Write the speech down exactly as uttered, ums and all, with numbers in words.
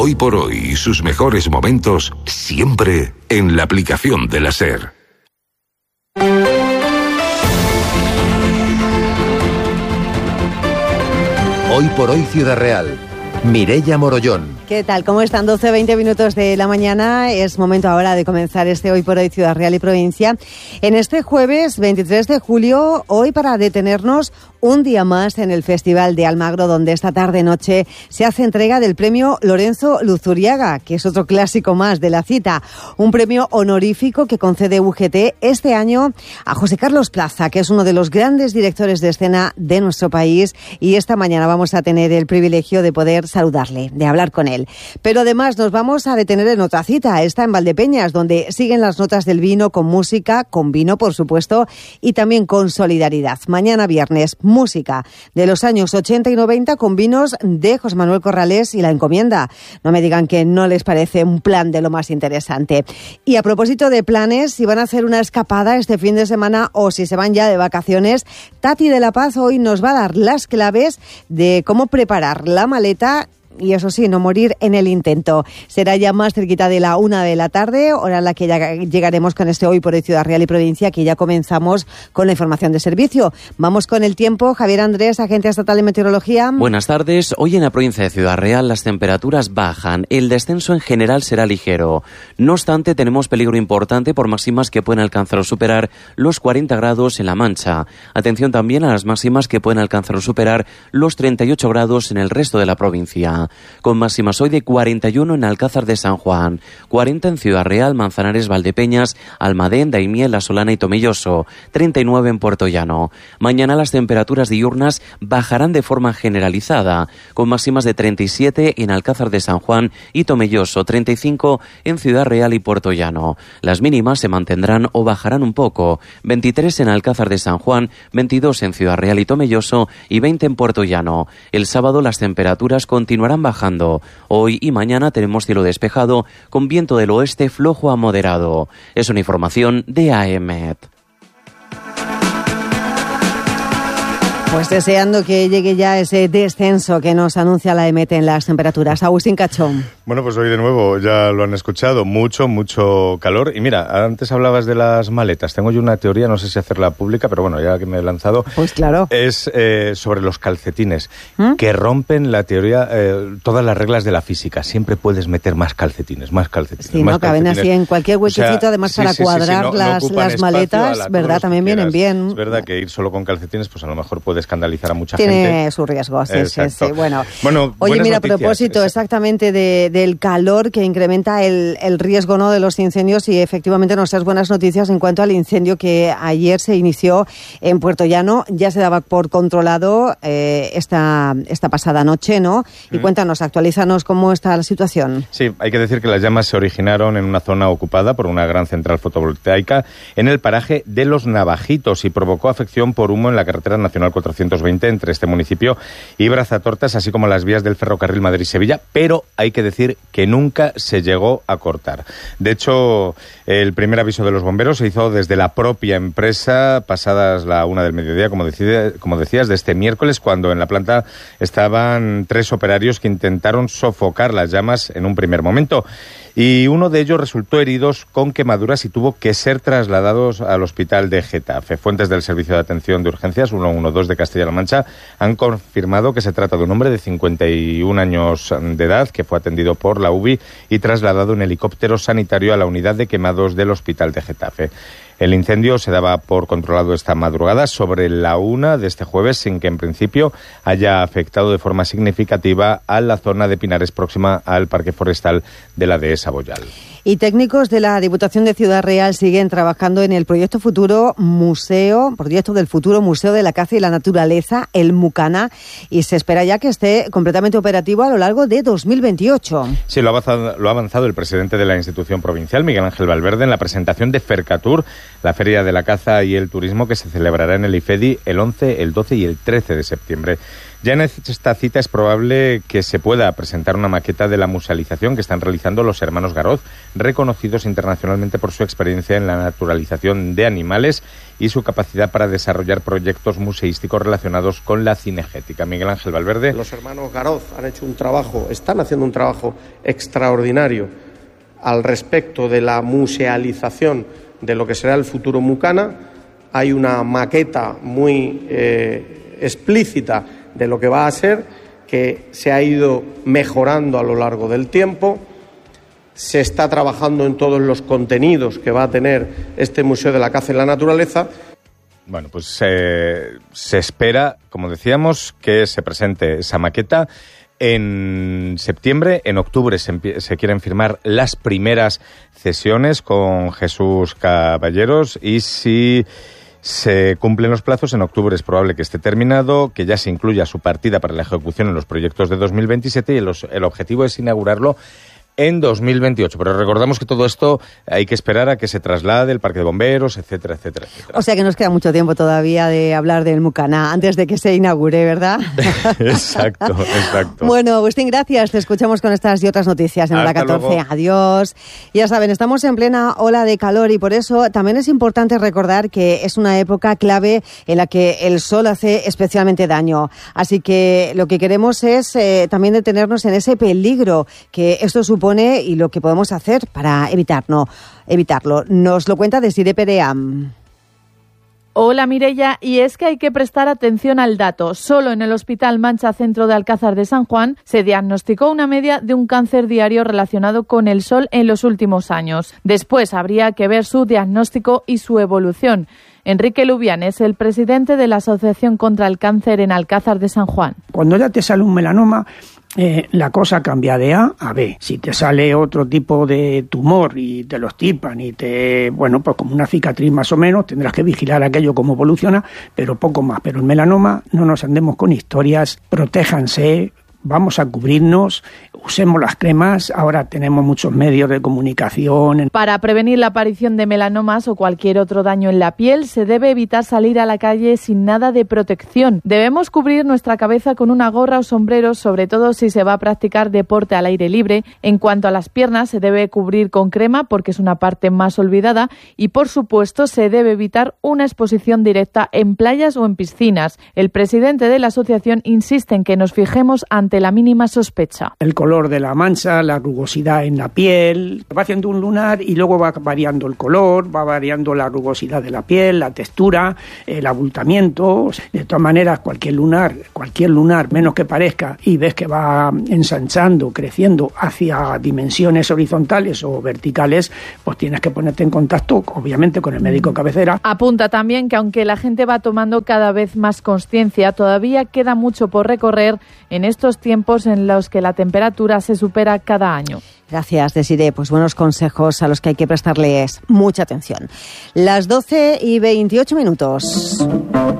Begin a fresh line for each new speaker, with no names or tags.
Hoy por hoy y sus mejores momentos siempre en la aplicación de la SER.
Hoy por hoy Ciudad Real. Mireia Morollón.
¿Qué tal? ¿Cómo están? doce veinte minutos de la mañana. Es momento ahora de comenzar este Hoy por Hoy Ciudad Real y Provincia. En este jueves veintitrés de julio, hoy para detenernos un día más en el Festival de Almagro, donde esta tarde-noche se hace entrega del premio Lorenzo Luzuriaga, que es otro clásico más de la cita. Un premio honorífico que concede U G T este año a José Carlos Plaza, que es uno de los grandes directores de escena de nuestro país. Y esta mañana vamos a tener el privilegio de poder saludarle, de hablar con él. Pero además nos vamos a detener en otra cita, esta en Valdepeñas, donde siguen las notas del vino con música, con vino por supuesto, y también con solidaridad. Mañana viernes, música de los años ochenta y noventa con vinos de José Manuel Corrales y La Encomienda. No me digan que no les parece un plan de lo más interesante. Y a propósito de planes, si van a hacer una escapada este fin de semana o si se van ya de vacaciones, Tati de la Paz hoy nos va a dar las claves de cómo preparar la maleta y eso sí, no morir en el intento. Será ya más cerquita de la una de la tarde, hora en la que ya llegaremos con este Hoy por Hoy Ciudad Real y Provincia, que ya comenzamos con la información de servicio. Vamos con el tiempo. Javier Andrés, Agencia Estatal de Meteorología.
Buenas tardes. Hoy en la provincia de Ciudad Real las temperaturas bajan. El descenso en general será ligero. No obstante, tenemos peligro importante por máximas que pueden alcanzar o superar los cuarenta grados en La Mancha. Atención también a las máximas que pueden alcanzar o superar los treinta y ocho grados en el resto de la provincia, con máximas hoy de cuarenta y uno en Alcázar de San Juan, cuarenta en Ciudad Real, Manzanares, Valdepeñas, Almadén, Daimiel, La Solana y Tomelloso, treinta y nueve en Puerto Llano. Mañana las temperaturas diurnas bajarán de forma generalizada, con máximas de treinta y siete en Alcázar de San Juan y Tomelloso, treinta y cinco en Ciudad Real y Puerto Llano. Las mínimas se mantendrán o bajarán un poco, veintitrés en Alcázar de San Juan, veintidós en Ciudad Real y Tomelloso y veinte en Puerto Llano. El sábado las temperaturas continuarán bajando. Hoy y mañana tenemos cielo despejado con viento del oeste flojo a moderado. Es una información de A E M E T.
Pues deseando que llegue ya ese descenso que nos anuncia la E M E T en las temperaturas. Agustín Cachón.
Bueno, pues hoy de nuevo, ya lo han escuchado, mucho, mucho calor. Y mira, antes hablabas de las maletas. Tengo yo una teoría, no sé si hacerla pública, pero bueno, ya que me he lanzado.
Pues claro.
Es eh, sobre los calcetines, ¿Mm? que rompen la teoría, eh, todas las reglas de la física. Siempre puedes meter más calcetines, más calcetines.
Sí,
más
¿no? Caben así en cualquier huequecito, o sea, además sí, para sí, cuadrar sí, sí, no, las, no las maletas, ¿verdad? También vienen bien.
Es verdad que ir solo con calcetines, pues a lo mejor puede escandalizar a mucha
Tiene
gente.
Tiene su riesgo, sí, sí, sí. Bueno,
bueno
oye, mira,
noticias.
A propósito exactamente de, del calor que incrementa el, el riesgo, ¿no?, de los incendios, y efectivamente nos das buenas noticias en cuanto al incendio que ayer se inició en Puerto Llano. Ya se daba por controlado eh, esta, esta pasada noche, ¿no? Y mm. cuéntanos, actualízanos cómo está la situación.
Sí, hay que decir que las llamas se originaron en una zona ocupada por una gran central fotovoltaica en el paraje de Los Navajitos y provocó afección por humo en la carretera nacional cuatrocientos veinte entre este municipio y Brazatortas, así como las vías del ferrocarril Madrid-Sevilla, pero hay que decir que nunca se llegó a cortar. De hecho, el primer aviso de los bomberos se hizo desde la propia empresa, pasadas la una del mediodía, como, decide, como decías, de este miércoles, cuando en la planta estaban tres operarios que intentaron sofocar las llamas en un primer momento. Y uno de ellos resultó herido con quemaduras y tuvo que ser trasladados al hospital de Getafe. Fuentes del Servicio de Atención de Urgencias ciento doce de Castilla-La Mancha han confirmado que se trata de un hombre de cincuenta y un años de edad que fue atendido por la U B I y trasladado en helicóptero sanitario a la unidad de quemados del hospital de Getafe. El incendio se daba por controlado esta madrugada sobre la una de este jueves, sin que en principio haya afectado de forma significativa a la zona de Pinares próxima al Parque Forestal de la Dehesa Boyal.
Y técnicos de la Diputación de Ciudad Real siguen trabajando en el proyecto futuro Museo, proyecto del futuro Museo de la Caza y la Naturaleza, el Mucana, y se espera ya que esté completamente operativo a lo largo de dos mil veintiocho.
Sí, lo ha avanzado, lo ha avanzado el presidente de la institución provincial, Miguel Ángel Valverde, en la presentación de Fercatur, la Feria de la Caza y el Turismo, que se celebrará en el IFEDI el once, el doce y el trece de septiembre. Ya en esta cita es probable que se pueda presentar una maqueta de la musealización que están realizando los hermanos Garoz, reconocidos internacionalmente por su experiencia en la naturalización de animales y su capacidad para desarrollar proyectos museísticos relacionados con la cinegética. Miguel Ángel Valverde.
Los hermanos Garoz han hecho un trabajo, están haciendo un trabajo extraordinario al respecto de la musealización de lo que será el futuro Mucana. Hay una maqueta muy eh, explícita de lo que va a ser, que se ha ido mejorando a lo largo del tiempo. Se está trabajando en todos los contenidos que va a tener este Museo de la Caza y la Naturaleza.
Bueno, pues eh, se espera, como decíamos, que se presente esa maqueta en septiembre. En octubre se, se quieren firmar las primeras cesiones con Jesús Caballeros, y si se cumplen los plazos, en octubre es probable que esté terminado, que ya se incluya su partida para la ejecución en los proyectos de dos mil veintisiete, y el, el objetivo es inaugurarlo en dos mil veintiocho. Pero recordamos que todo esto hay que esperar a que se traslade el parque de bomberos, etcétera, etcétera, etcétera.
O sea que nos queda mucho tiempo todavía de hablar del Mucana antes de que se inaugure, ¿verdad?
Exacto, exacto.
Bueno, Agustín, gracias. Te escuchamos con estas y otras noticias en Hora catorce. Luego. Adiós. Ya saben, estamos en plena ola de calor y por eso también es importante recordar que es una época clave en la que el sol hace especialmente daño. Así que lo que queremos es eh, también detenernos en ese peligro que esto supone y lo que podemos hacer para evitarlo. evitarlo. Nos lo cuenta Desiree Perea.
Hola Mireia, y es que hay que prestar atención al dato. Solo en el Hospital Mancha Centro de Alcázar de San Juan se diagnosticó una media de un cáncer diario relacionado con el sol en los últimos años. Después habría que ver su diagnóstico y su evolución. Enrique Lubián es el presidente de la Asociación contra el Cáncer en Alcázar de San Juan.
Cuando ya te sale un melanoma, eh, la cosa cambia de A a B. Si te sale otro tipo de tumor y te lo estipan y te, bueno, pues como una cicatriz más o menos, tendrás que vigilar aquello cómo evoluciona, pero poco más. Pero el melanoma, no nos andemos con historias, protéjanse. Vamos a cubrirnos, usemos las cremas, ahora tenemos muchos medios de comunicación.
Para prevenir la aparición de melanomas o cualquier otro daño en la piel, se debe evitar salir a la calle sin nada de protección. Debemos cubrir nuestra cabeza con una gorra o sombrero, sobre todo si se va a practicar deporte al aire libre. En cuanto a las piernas, se debe cubrir con crema porque es una parte más olvidada y, por supuesto, se debe evitar una exposición directa en playas o en piscinas. El presidente de la asociación insiste en que nos fijemos ante la mínima sospecha.
El color de la mancha, la rugosidad en la piel, va haciendo un lunar y luego va variando el color, va variando la rugosidad de la piel, la textura, el abultamiento. De todas maneras, cualquier lunar, cualquier lunar, menos que parezca, y ves que va ensanchando, creciendo hacia dimensiones horizontales o verticales, pues tienes que ponerte en contacto, obviamente, con el médico cabecera.
Apunta también que aunque la gente va tomando cada vez más conciencia, todavía queda mucho por recorrer en estos tiempos en los que la temperatura se supera cada año.
Gracias, Desiree. Pues buenos consejos a los que hay que prestarles mucha atención. Las doce y veintiocho minutos.